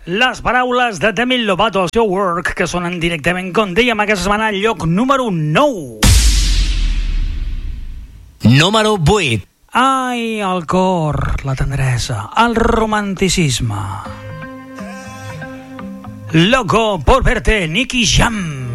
Les paraules de Demi Lovato al seu Work, que sonen directament, com dèiem, aquesta setmana al lloc número 9. Número 8. Ai, el cor, la tendresa, el romanticisme. Loco por verte, Nicky Jam.